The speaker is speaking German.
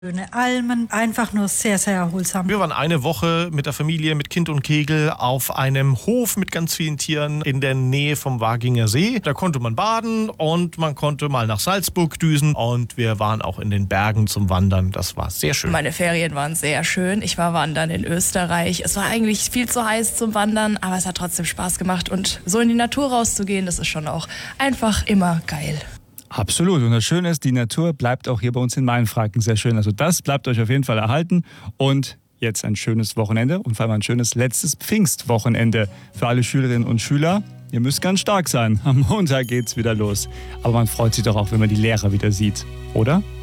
Schöne Almen, einfach nur sehr, sehr erholsam. Wir waren eine Woche mit der Familie, mit Kind und Kegel auf einem Hof mit ganz vielen Tieren in der Nähe vom Waginger See. Da konnte man baden und man konnte mal nach Salzburg düsen und wir waren auch in den Bergen zum Wandern. Das war sehr schön. Meine Ferien waren sehr schön. Ich war wandern in Österreich. Es war eigentlich viel zu heiß zum Wandern, aber es hat trotzdem Spaß gemacht und so in die Natur rauszugehen, das ist schon auch einfach immer geil. Absolut. Und das Schöne ist, die Natur bleibt auch hier bei uns in Mainfranken sehr schön. Also das bleibt euch auf jeden Fall erhalten. Und jetzt ein schönes Wochenende und vor allem ein schönes letztes Pfingstwochenende für alle Schülerinnen und Schüler. Ihr müsst ganz stark sein. Am Montag geht's wieder los. Aber man freut sich doch auch, wenn man die Lehrer wieder sieht, oder?